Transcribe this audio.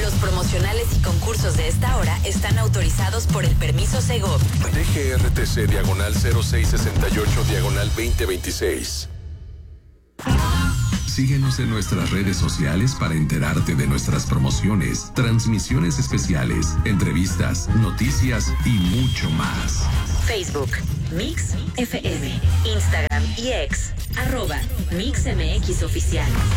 Los promocionales y concursos de esta hora están autorizados por el permiso Segov. DGRTC /0668/2026. Síguenos en nuestras redes sociales para enterarte de nuestras promociones, transmisiones especiales, entrevistas, noticias y mucho más. Facebook, Mix FM, Instagram y X, @MixMX Oficial.